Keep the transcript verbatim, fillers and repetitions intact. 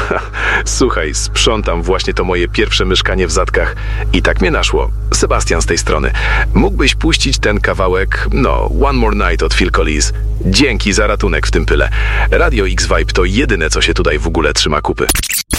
Słuchaj, sprzątam właśnie to moje pierwsze mieszkanie w Zatkach i tak mnie naszło. Sebastian z tej strony. Mógłbyś puścić ten kawałek, no, One More Night od Phil Collins. Dzięki za ratunek w tym pyle. Radio X-Vibe to jedyne, co się tutaj w ogóle trzyma kupy.